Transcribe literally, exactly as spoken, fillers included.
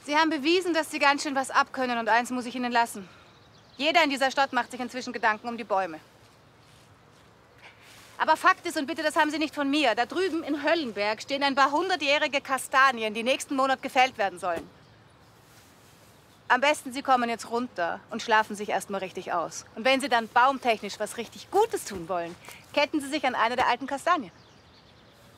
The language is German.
Sie haben bewiesen, dass Sie ganz schön was abkönnen und eins muss ich Ihnen lassen. Jeder in dieser Stadt macht sich inzwischen Gedanken um die Bäume. Aber Fakt ist, und bitte, das haben Sie nicht von mir, da drüben in Höllenberg stehen ein paar hundertjährige Kastanien, die nächsten Monat gefällt werden sollen. Am besten, Sie kommen jetzt runter und schlafen sich erstmal richtig aus. Und wenn Sie dann baumtechnisch was richtig Gutes tun wollen, ketten Sie sich an eine der alten Kastanien.